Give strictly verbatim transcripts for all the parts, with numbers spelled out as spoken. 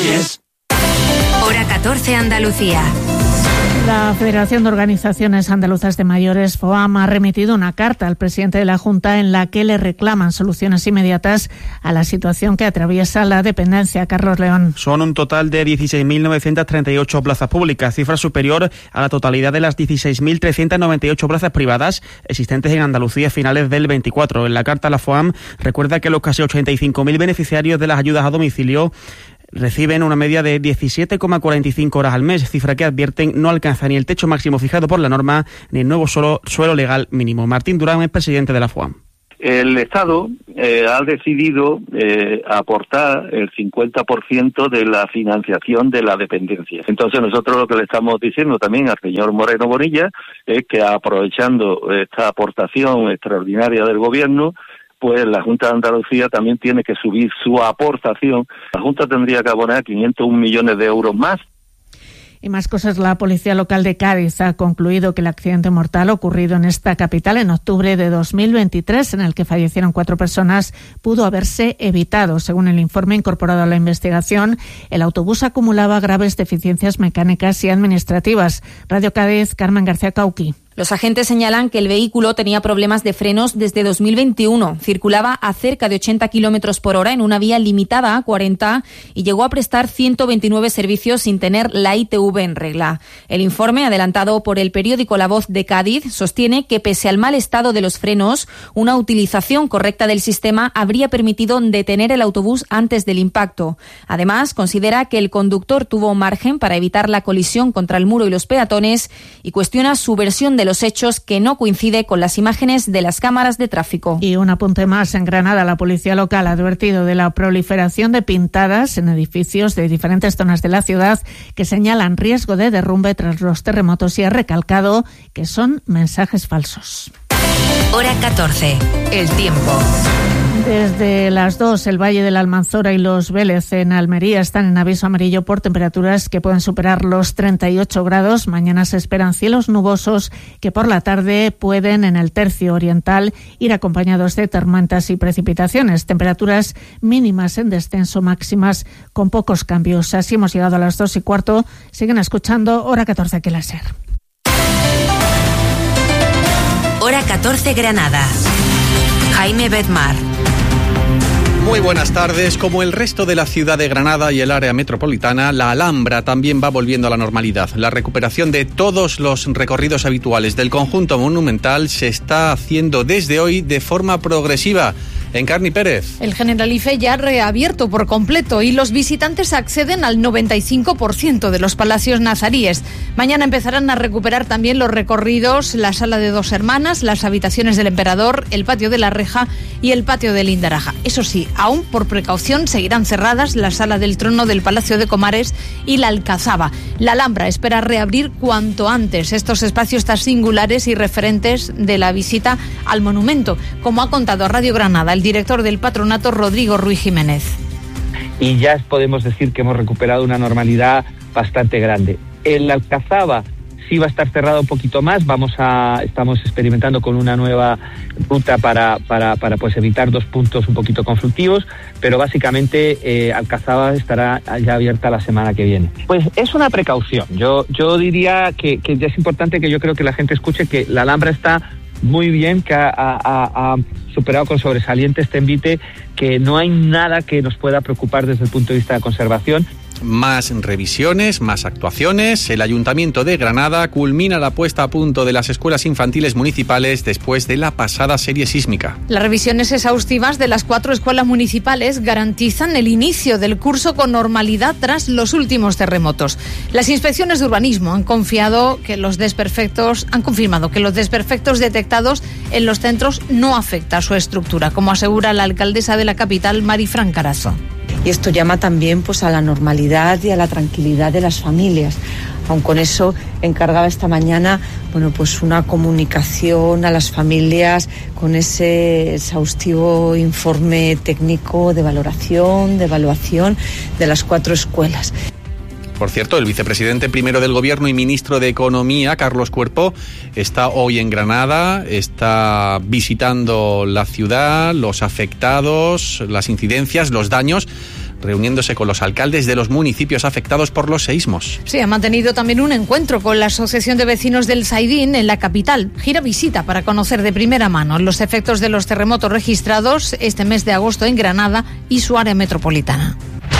Reyes. Hora catorce, Andalucía. La Federación de Organizaciones Andaluzas de Mayores, FOAM, ha remitido una carta al presidente de la Junta en la que le reclaman soluciones inmediatas a la situación que atraviesa la dependencia. Carlos León. Son un total de dieciséis mil novecientas treinta y ocho plazas públicas, cifra superior a la totalidad de las dieciséis mil trescientas noventa y ocho plazas privadas existentes en Andalucía a finales del veinticuatro. En la carta, la FOAM recuerda que los casi ochenta y cinco mil beneficiarios de las ayudas a domicilio reciben una media de diecisiete coma cuarenta y cinco horas al mes, cifra que advierten no alcanza ni el techo máximo fijado por la norma ni el nuevo suelo, suelo legal mínimo. Martín Durán es presidente de la FOAM. El Estado eh, ha decidido eh, aportar el cincuenta por ciento de la financiación de la dependencia. Entonces nosotros lo que le estamos diciendo también al señor Moreno Bonilla es que, aprovechando esta aportación extraordinaria del Gobierno, pues la Junta de Andalucía también tiene que subir su aportación. La Junta tendría que abonar quinientos un millones de euros más. Y más cosas, la Policía Local de Cádiz ha concluido que el accidente mortal ocurrido en esta capital en octubre de dos mil veintitrés, en el que fallecieron cuatro personas, pudo haberse evitado. Según el informe incorporado a la investigación, el autobús acumulaba graves deficiencias mecánicas y administrativas. Radio Cádiz, Carmen García Cauqui. Los agentes señalan que el vehículo tenía problemas de frenos desde dos mil veintiuno. Circulaba a cerca de ochenta kilómetros por hora en una vía limitada a cuarenta y llegó a prestar ciento veintinueve servicios sin tener la I T V en regla. El informe, adelantado por el periódico La Voz de Cádiz, sostiene que pese al mal estado de los frenos, una utilización correcta del sistema habría permitido detener el autobús antes del impacto. Además, considera que el conductor tuvo margen para evitar la colisión contra el muro y los peatones y cuestiona su versión de los hechos, que no coincide con las imágenes de las cámaras de tráfico. Y un apunte más. En Granada, la policía local ha advertido de la proliferación de pintadas en edificios de diferentes zonas de la ciudad que señalan riesgo de derrumbe tras los terremotos y ha recalcado que son mensajes falsos. Hora catorce, el tiempo. Desde las dos, el Valle de la Almanzora y los Vélez en Almería están en aviso amarillo por temperaturas que pueden superar los treinta y ocho grados. Mañana se esperan cielos nubosos que por la tarde pueden, en el tercio oriental, ir acompañados de tormentas y precipitaciones. Temperaturas mínimas en descenso, máximas con pocos cambios. Así hemos llegado a las dos y cuarto. Siguen escuchando Hora catorce, aquí la SER. Hora catorce, Granada. Jaime Bedmar. Muy buenas tardes. Como el resto de la ciudad de Granada y el área metropolitana, la Alhambra también va volviendo a la normalidad. La recuperación de todos los recorridos habituales del conjunto monumental se está haciendo desde hoy de forma progresiva. Encarni Pérez. El Generalife ya ha reabierto por completo y los visitantes acceden al noventa y cinco por ciento de los palacios nazaríes. Mañana empezarán a recuperar también los recorridos, la Sala de Dos Hermanas, las habitaciones del Emperador, el Patio de la Reja y el Patio del Indaraja. Eso sí, aún por precaución seguirán cerradas la Sala del Trono del Palacio de Comares y la Alcazaba. La Alhambra espera reabrir cuanto antes estos espacios tan singulares y referentes de la visita al monumento, como ha contado a Radio Granada el director del patronato, Rodrigo Ruiz Jiménez. Y ya podemos decir que hemos recuperado una normalidad bastante grande. En la Alcazaba sí va a estar cerrado un poquito más. Vamos a estamos experimentando con una nueva ruta para para para pues evitar dos puntos un poquito conflictivos, pero básicamente eh, Alcazaba estará ya abierta la semana que viene. Pues es una precaución. Yo yo diría que, que ya es importante que yo creo que la gente escuche que la Alhambra está muy bien, que ha, ha, ha superado con sobresaliente este envite, que no hay nada que nos pueda preocupar desde el punto de vista de conservación. Más revisiones, más actuaciones. El Ayuntamiento de Granada culmina la puesta a punto de las escuelas infantiles municipales después de la pasada serie sísmica. Las revisiones exhaustivas de las cuatro escuelas municipales garantizan el inicio del curso con normalidad tras los últimos terremotos. Las inspecciones de urbanismo han confiado que los desperfectos, han confirmado que los desperfectos detectados en los centros no afectan a su estructura, como asegura la alcaldesa de la capital, Marifran Carazo. Y esto llama también pues a la normalidad y a la tranquilidad de las familias. Aun con eso, encargaba esta mañana bueno, pues una comunicación a las familias con ese exhaustivo informe técnico de valoración, de evaluación de las cuatro escuelas. Por cierto, el vicepresidente primero del Gobierno y ministro de Economía, Carlos Cuerpo, está hoy en Granada, está visitando la ciudad, los afectados, las incidencias, los daños, reuniéndose con los alcaldes de los municipios afectados por los seísmos. Sí, ha mantenido también un encuentro con la Asociación de Vecinos del Saidín en la capital. Gira visita para conocer de primera mano los efectos de los terremotos registrados este mes de agosto en Granada y su área metropolitana.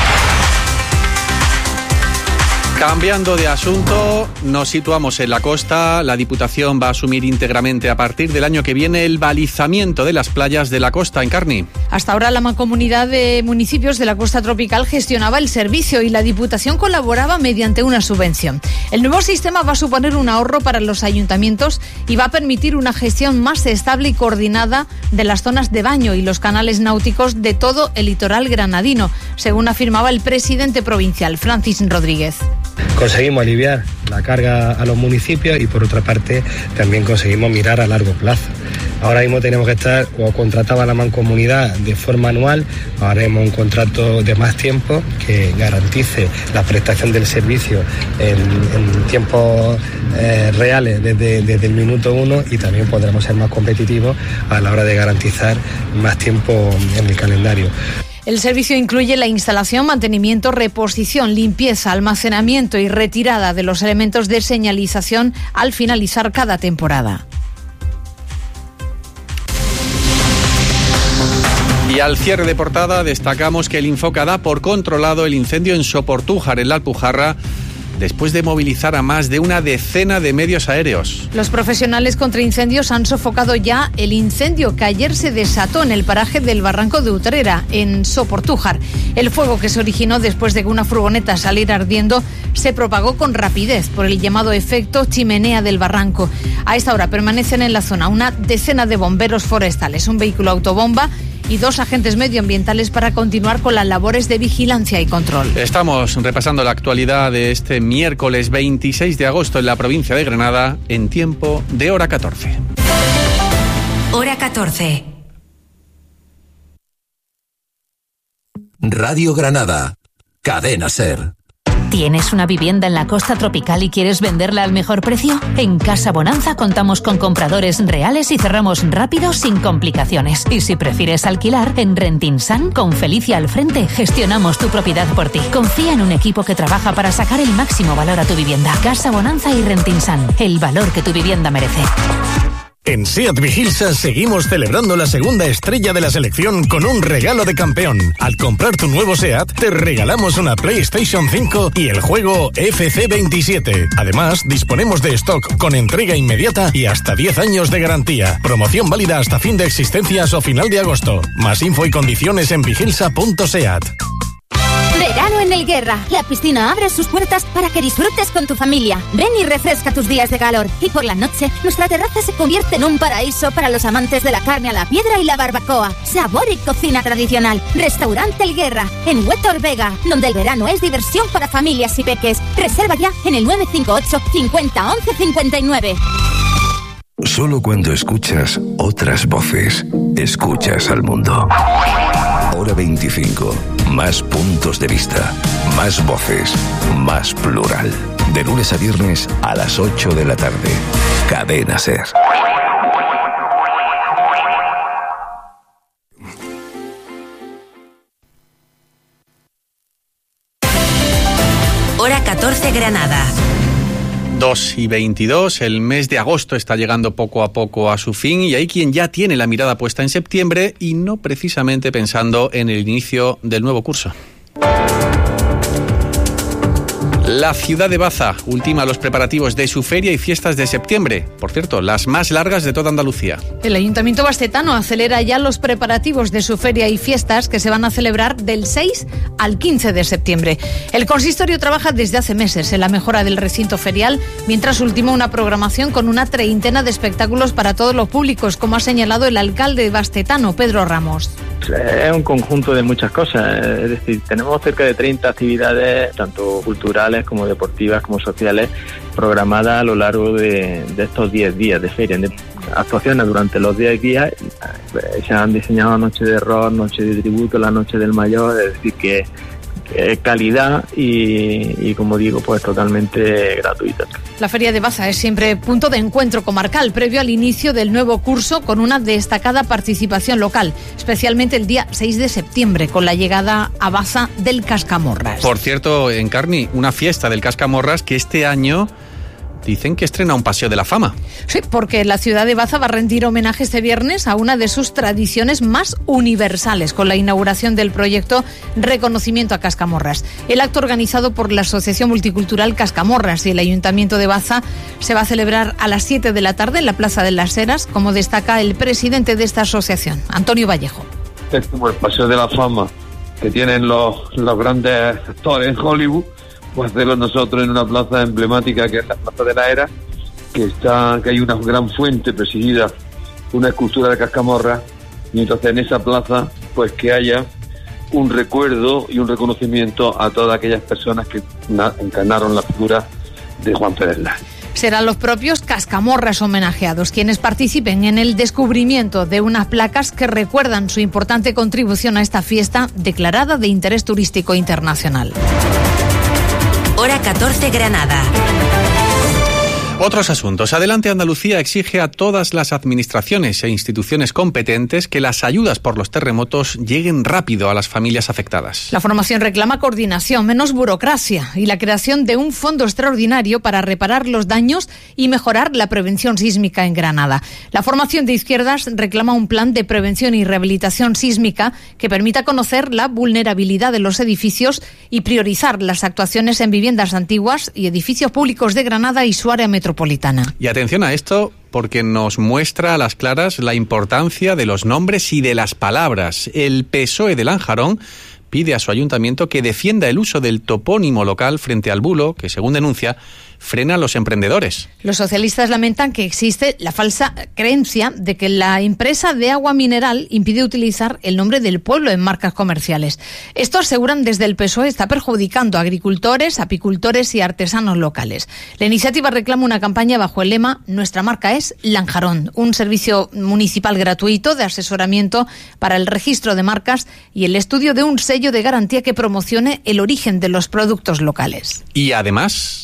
Cambiando de asunto, nos situamos en la costa. La Diputación va a asumir íntegramente a partir del año que viene el balizamiento de las playas de la costa, Encarni. Hasta ahora la Mancomunidad de Municipios de la Costa Tropical gestionaba el servicio y la Diputación colaboraba mediante una subvención. El nuevo sistema va a suponer un ahorro para los ayuntamientos y va a permitir una gestión más estable y coordinada de las zonas de baño y los canales náuticos de todo el litoral granadino, según afirmaba el presidente provincial, Francis Rodríguez. Conseguimos aliviar la carga a los municipios y por otra parte también conseguimos mirar a largo plazo. Ahora mismo tenemos que estar, o contrataba la Mancomunidad de forma anual, haremos un contrato de más tiempo que garantice la prestación del servicio en, en tiempos eh, reales desde, desde el minuto uno, y también podremos ser más competitivos a la hora de garantizar más tiempo en el calendario. El servicio incluye la instalación, mantenimiento, reposición, limpieza, almacenamiento y retirada de los elementos de señalización al finalizar cada temporada. Y al cierre de portada destacamos que el Infoca da por controlado el incendio en Soportújar, en la Alpujarra, después de movilizar a más de una decena de medios aéreos. Los profesionales contra incendios han sofocado ya el incendio que ayer se desató en el paraje del Barranco de Utrera, en Soportújar. El fuego, que se originó después de que una furgoneta saliera ardiendo, se propagó con rapidez por el llamado efecto chimenea del barranco. A esta hora permanecen en la zona una decena de bomberos forestales, un vehículo autobomba y dos agentes medioambientales para continuar con las labores de vigilancia y control. Estamos repasando la actualidad de este miércoles veintiséis de agosto en la provincia de Granada, en tiempo de hora catorce. Hora catorce. Radio Granada, Cadena SER. ¿Tienes una vivienda en la costa tropical y quieres venderla al mejor precio? En Casa Bonanza contamos con compradores reales y cerramos rápido sin complicaciones. Y si prefieres alquilar, en Rentinsan, con Felicia al frente, gestionamos tu propiedad por ti. Confía en un equipo que trabaja para sacar el máximo valor a tu vivienda. Casa Bonanza y Rentinsan, el valor que tu vivienda merece. En SEAT Vigilsa seguimos celebrando la segunda estrella de la selección con un regalo de campeón. Al comprar tu nuevo SEAT, te regalamos una PlayStation cinco y el juego F C veintisiete. Además, disponemos de stock con entrega inmediata y hasta diez años de garantía. Promoción válida hasta fin de existencias o final de agosto. Más info y condiciones en vigilsa punto seat. Verano en El Guerra. La piscina abre sus puertas para que disfrutes con tu familia. Ven y refresca tus días de calor. Y por la noche, nuestra terraza se convierte en un paraíso para los amantes de la carne a la piedra y la barbacoa. Sabor y cocina tradicional. Restaurante El Guerra, en Huétor Vega, donde el verano es diversión para familias y peques. Reserva ya en el nueve cinco ocho, cincuenta, once, cincuenta y nueve. Solo cuando escuchas otras voces, escuchas al mundo. Hora veinticinco. Más puntos de vista, más voces, más plural. De lunes a viernes a las ocho de la tarde. Cadena SER. Hora catorce Granada. dos y veintidós, el mes de agosto está llegando poco a poco a su fin y hay quien ya tiene la mirada puesta en septiembre y no precisamente pensando en el inicio del nuevo curso. La ciudad de Baza ultima los preparativos de su feria y fiestas de septiembre. Por cierto, las más largas de toda Andalucía. El Ayuntamiento bastetano acelera ya los preparativos de su feria y fiestas que se van a celebrar del seis al quince de septiembre. El consistorio trabaja desde hace meses en la mejora del recinto ferial, mientras ultima una programación con una treintena de espectáculos para todos los públicos, como ha señalado el alcalde bastetano, Pedro Ramos. Es un conjunto de muchas cosas, es decir, tenemos cerca de treinta actividades, tanto culturales como deportivas como sociales, programadas a lo largo de, de estos diez días de feria. De actuaciones durante los diez días, se han diseñado noche de rock, noche de tributo, la noche del mayor, es decir, que, eh, calidad y, y, como digo, pues totalmente gratuita. La Feria de Baza es siempre punto de encuentro comarcal previo al inicio del nuevo curso, con una destacada participación local, especialmente el día seis de septiembre, con la llegada a Baza del Cascamorras. Por cierto, Encarni, una fiesta del Cascamorras que este año dicen que estrena un Paseo de la Fama. Sí, porque la ciudad de Baza va a rendir homenaje este viernes a una de sus tradiciones más universales, con la inauguración del proyecto Reconocimiento a Cascamorras. El acto, organizado por la Asociación Multicultural Cascamorras y el Ayuntamiento de Baza, se va a celebrar a las siete de la tarde en la Plaza de las Heras, como destaca el presidente de esta asociación, Antonio Vallejo. Es como el Paseo de la Fama que tienen los, los grandes actores en Hollywood, pues hacerlo nosotros en una plaza emblemática que es la Plaza de la Era, que está, que hay una gran fuente presidida, una escultura de Cascamorra, y entonces en esa plaza, pues que haya un recuerdo y un reconocimiento a todas aquellas personas que na- encarnaron la figura de Juan Pérez Lay. Serán los propios cascamorras homenajeados quienes participen en el descubrimiento de unas placas que recuerdan su importante contribución a esta fiesta declarada de interés turístico internacional. Hora catorce, Granada. Otros asuntos. Adelante Andalucía exige a todas las administraciones e instituciones competentes que las ayudas por los terremotos lleguen rápido a las familias afectadas. La formación reclama coordinación, menos burocracia y la creación de un fondo extraordinario para reparar los daños y mejorar la prevención sísmica en Granada. La formación de izquierdas reclama un plan de prevención y rehabilitación sísmica que permita conocer la vulnerabilidad de los edificios y priorizar las actuaciones en viviendas antiguas y edificios públicos de Granada y su área metropolitana. metropolitana. Y atención a esto, porque nos muestra a las claras la importancia de los nombres y de las palabras. El P S O E de Lanjarón pide a su ayuntamiento que defienda el uso del topónimo local frente al bulo, que según denuncia, frena a los emprendedores. Los socialistas lamentan que existe la falsa creencia de que la empresa de agua mineral impide utilizar el nombre del pueblo en marcas comerciales. Esto, aseguran desde el P S O E, está perjudicando a agricultores, apicultores y artesanos locales. La iniciativa reclama una campaña bajo el lema "Nuestra marca es Lanjarón", un servicio municipal gratuito de asesoramiento para el registro de marcas y el estudio de un sello de garantía que promocione el origen de los productos locales. Y además,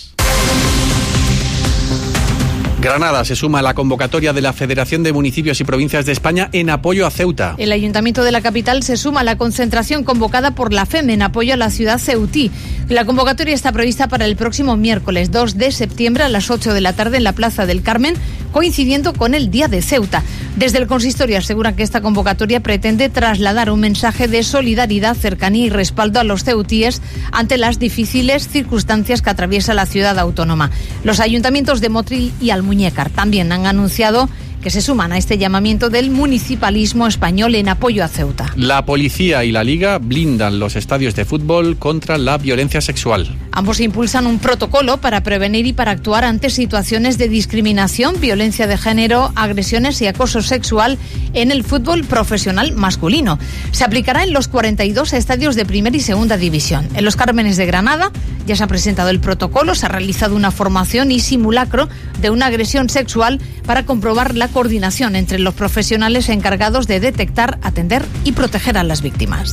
Granada se suma a la convocatoria de la Federación de Municipios y Provincias de España en apoyo a Ceuta. El Ayuntamiento de la capital se suma a la concentración convocada por la FEM en apoyo a la ciudad ceutí. La convocatoria está prevista para el próximo miércoles dos de septiembre a las ocho de la tarde en la Plaza del Carmen, coincidiendo con el Día de Ceuta. Desde el consistorio aseguran que esta convocatoria pretende trasladar un mensaje de solidaridad, cercanía y respaldo a los ceutíes ante las difíciles circunstancias que atraviesa la ciudad autónoma. Los ayuntamientos de Motril y Almuñécar también han anunciado que se suman a este llamamiento del municipalismo español en apoyo a Ceuta. La policía y la Liga blindan los estadios de fútbol contra la violencia sexual. Ambos impulsan un protocolo para prevenir y para actuar ante situaciones de discriminación, violencia de género, agresiones y acoso sexual en el fútbol profesional masculino. Se aplicará en los cuarenta y dos estadios de primera y segunda división. En los Cármenes de Granada ya se ha presentado el protocolo, se ha realizado una formación y simulacro de una agresión sexual para comprobar la coordinación entre los profesionales encargados de detectar, atender y proteger a las víctimas.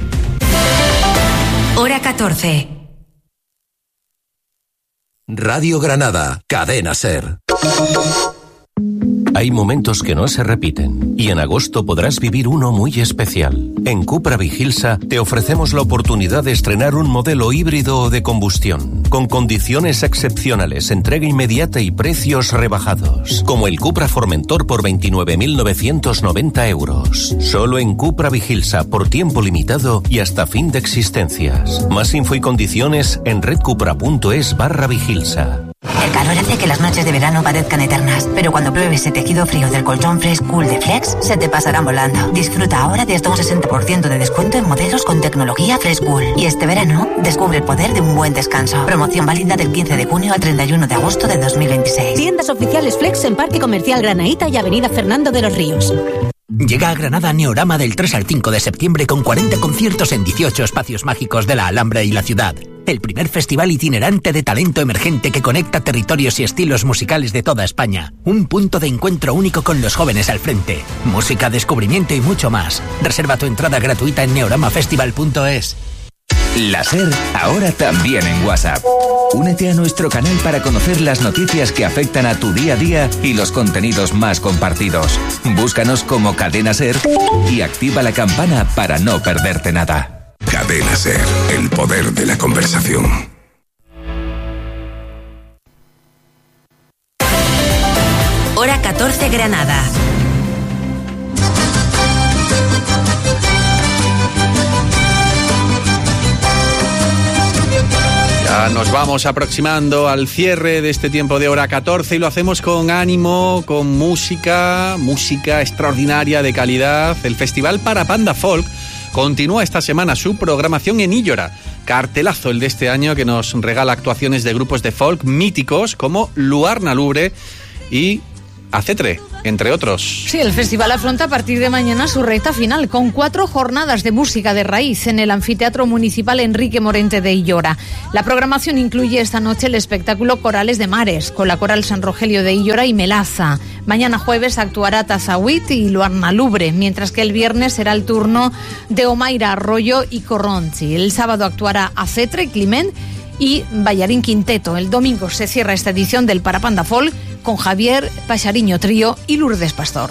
Hora catorce. Radio Granada, Cadena SER. Hay momentos que no se repiten y en agosto podrás vivir uno muy especial. En Cupra Vigilsa te ofrecemos la oportunidad de estrenar un modelo híbrido o de combustión, con condiciones excepcionales, entrega inmediata y precios rebajados, como el Cupra Formentor por veintinueve mil novecientos noventa euros. Solo en Cupra Vigilsa, por tiempo limitado y hasta fin de existencias. Más info y condiciones en redcupra.es barra Vigilsa. El calor hace que las noches de verano parezcan eternas, pero cuando pruebes el tejido frío del colchón Fresh Cool de Flex, se te pasarán volando. Disfruta ahora de hasta un sesenta por ciento de descuento en modelos con tecnología Fresh Cool. Y este verano, descubre el poder de un buen descanso. Promoción válida del quince de junio al treinta y uno de agosto de dos mil veintiséis. Tiendas oficiales Flex en Parque Comercial Granaíta y Avenida Fernando de los Ríos. Llega a Granada Neorama del tres al cinco de septiembre con cuarenta conciertos en dieciocho espacios mágicos de la Alhambra y la ciudad. El primer festival itinerante de talento emergente que conecta territorios y estilos musicales de toda España. Un punto de encuentro único con los jóvenes al frente. Música, descubrimiento y mucho más. Reserva tu entrada gratuita en neoramafestival punto es. La SER, ahora también en WhatsApp. Únete a nuestro canal para conocer las noticias que afectan a tu día a día y los contenidos más compartidos. Búscanos como Cadena SER y activa la campana para no perderte nada. Cadena SER, el poder de la conversación. Hora catorce Granada. Ya nos vamos aproximando al cierre de este tiempo de Hora catorce y lo hacemos con ánimo, con música, música extraordinaria de calidad. El Festival Parapanda Folk continúa esta semana su programación en Illora. Cartelazo el de este año que nos regala actuaciones de grupos de folk míticos como Luarna Lubre y Acetre, entre otros. Sí, el festival afronta a partir de mañana su recta final con cuatro jornadas de música de raíz en el Anfiteatro Municipal Enrique Morente de Illora. La programación incluye esta noche el espectáculo Corales de Mares con la Coral San Rogelio de Illora y Melaza. Mañana jueves actuará Tazahuit y Luarna Lubre, mientras que el viernes será el turno de Omaira Arroyo y Corronchi. El sábado actuará Acetre, Climent y Ballarín Quinteto. El domingo se cierra esta edición del Parapanda Folk con Javier Paxariño Trío y Lourdes Pastor.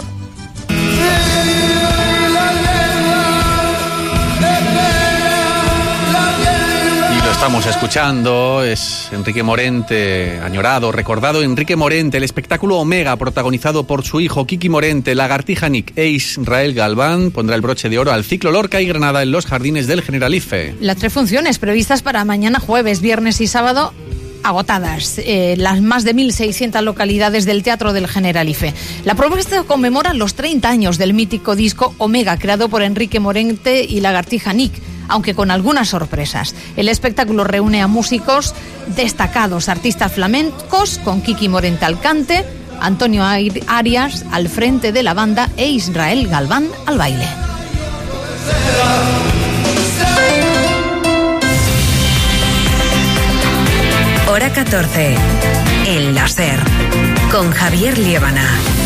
Y lo estamos escuchando, es Enrique Morente, añorado, recordado Enrique Morente, el espectáculo Omega, protagonizado por su hijo Kiki Morente, Lagartija Nick e Israel Galván, pondrá el broche de oro al ciclo Lorca y Granada en los jardines del Generalife. Las tres funciones previstas para mañana jueves, viernes y sábado agotadas, eh, las más de mil seiscientas localidades del Teatro del Generalife. La propuesta conmemora los treinta años del mítico disco Omega, creado por Enrique Morente y Lagartija Nick, aunque con algunas sorpresas. El espectáculo reúne a músicos destacados, artistas flamencos, con Kiki Morente al cante, Antonio Arias al frente de la banda e Israel Galván al baile. Hora catorce. El láser. Con Javier Liébana.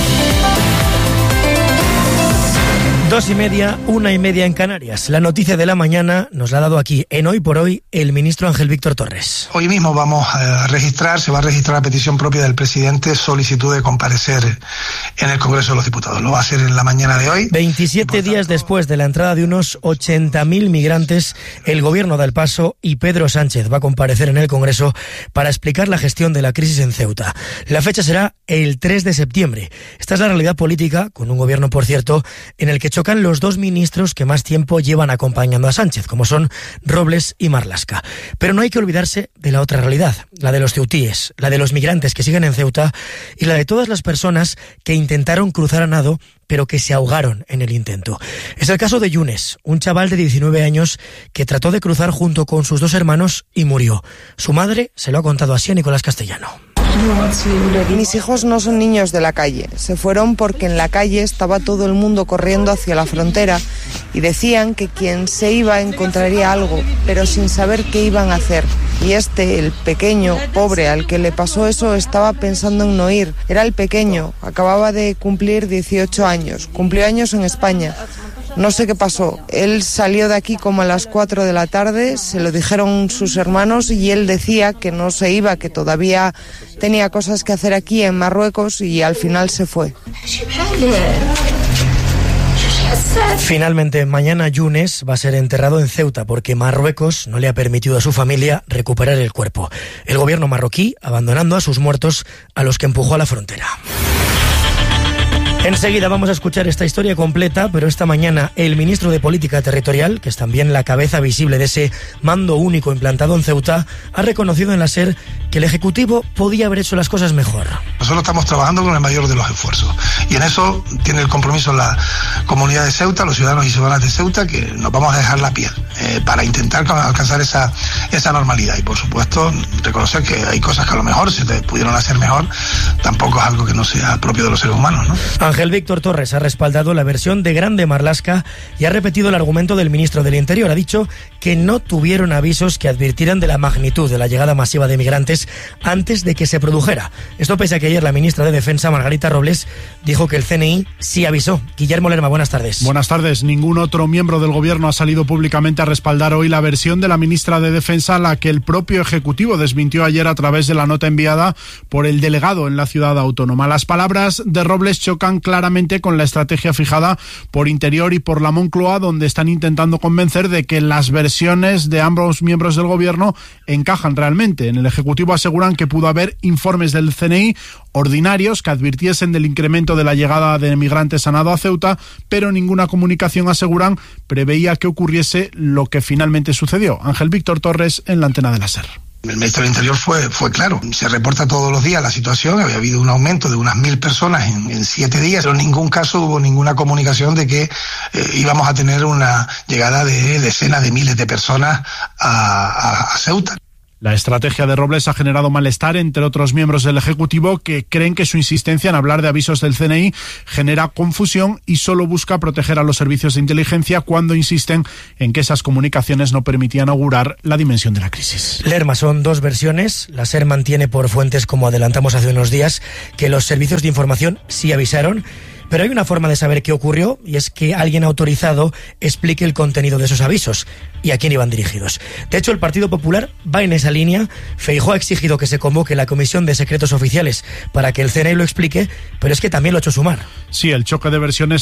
Dos y media, una y media en Canarias. La noticia de la mañana nos la ha dado aquí, en Hoy por Hoy, el ministro Ángel Víctor Torres. Hoy mismo vamos a registrar, se va a registrar a petición propia del presidente, solicitud de comparecer en el Congreso de los Diputados. Lo va a hacer en la mañana de hoy. veintisiete días después de la entrada de unos ochenta mil migrantes, el gobierno da el paso y Pedro Sánchez va a comparecer en el Congreso para explicar la gestión de la crisis en Ceuta. La fecha será el tres de septiembre. Esta es la realidad política, con un gobierno, por cierto, en el que chocan los dos ministros que más tiempo llevan acompañando a Sánchez, como son Robles y Marlaska. Pero no hay que olvidarse de la otra realidad, la de los ceutíes, la de los migrantes que siguen en Ceuta y la de todas las personas que intentaron cruzar a nado pero que se ahogaron en el intento. Es el caso de Yunes, un chaval de diecinueve años que trató de cruzar junto con sus dos hermanos y murió. Su madre se lo ha contado así a Nicolás Castellano. Mis hijos no son niños de la calle. Se fueron porque en la calle estaba todo el mundo corriendo hacia la frontera y decían que quien se iba encontraría algo, pero sin saber qué iban a hacer. Y este, el pequeño, pobre, al que le pasó eso, estaba pensando en no ir. Era el pequeño, acababa de cumplir dieciocho años, cumplió años en España. No sé qué pasó. Él salió de aquí como a las cuatro de la tarde, se lo dijeron sus hermanos y él decía que no se iba, que todavía tenía cosas que hacer aquí en Marruecos y al final se fue. Finalmente, mañana Yunes va a ser enterrado en Ceuta porque Marruecos no le ha permitido a su familia recuperar el cuerpo. El gobierno marroquí abandonando a sus muertos a los que empujó a la frontera. Enseguida vamos a escuchar esta historia completa, pero esta mañana el ministro de Política Territorial, que es también la cabeza visible de ese mando único implantado en Ceuta, ha reconocido en la SER que el Ejecutivo podía haber hecho las cosas mejor. Nosotros estamos trabajando con el mayor de los esfuerzos y en eso tiene el compromiso la comunidad de Ceuta, los ciudadanos y ciudadanas de Ceuta, que nos vamos a dejar la piel eh, para intentar alcanzar esa, esa normalidad y por supuesto reconocer que hay cosas que a lo mejor se pudieron hacer mejor, tampoco es algo que no sea propio de los seres humanos, ¿no? Ángel Víctor Torres ha respaldado la versión de Grande Marlaska y ha repetido el argumento del ministro del Interior. Ha dicho que no tuvieron avisos que advirtieran de la magnitud de la llegada masiva de migrantes antes de que se produjera. Esto pese a que ayer la ministra de Defensa, Margarita Robles, dijo que el C N I sí avisó. Guillermo Lerma, buenas tardes. Buenas tardes. Ningún otro miembro del gobierno ha salido públicamente a respaldar hoy la versión de la ministra de Defensa, la que el propio Ejecutivo desmintió ayer a través de la nota enviada por el delegado en la ciudad autónoma. Las palabras de Robles chocan claramente con la estrategia fijada por Interior y por la Moncloa, donde están intentando convencer de que las versiones de ambos miembros del gobierno encajan realmente. En el Ejecutivo aseguran que pudo haber informes del C N I ordinarios que advirtiesen del incremento de la llegada de migrantes a nado a Ceuta, pero ninguna comunicación, aseguran, preveía que ocurriese lo que finalmente sucedió. Ángel Víctor Torres en la antena de la SER. El ministro del Interior fue, fue claro. Se reporta todos los días la situación. Había habido un aumento de unas mil personas en, en siete días, pero en ningún caso hubo ninguna comunicación de que eh, íbamos a tener una llegada de decenas de miles de personas a, a, a Ceuta. La estrategia de Robles ha generado malestar entre otros miembros del Ejecutivo, que creen que su insistencia en hablar de avisos del C N I genera confusión y solo busca proteger a los servicios de inteligencia cuando insisten en que esas comunicaciones no permitían augurar la dimensión de la crisis. Lerma, son dos versiones. La SER mantiene por fuentes, como adelantamos hace unos días, que los servicios de información sí avisaron. Pero hay una forma de saber qué ocurrió, y es que alguien autorizado explique el contenido de esos avisos y a quién iban dirigidos. De hecho, el Partido Popular va en esa línea. Feijóo ha exigido que se convoque la Comisión de Secretos Oficiales para que el C N I lo explique, pero es que también lo ha hecho Sumar. Sí, el choque de versiones